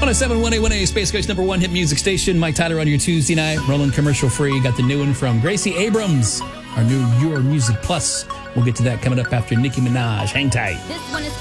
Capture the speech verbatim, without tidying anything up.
one oh seven point one A, Space Coast number one hit music station. Mike Tyler on your Tuesday night. Rolling commercial free. Got the new one from Gracie Abrams, our new Your Music Plus. We'll get to that coming up after Nicki Minaj. Hang tight. This one is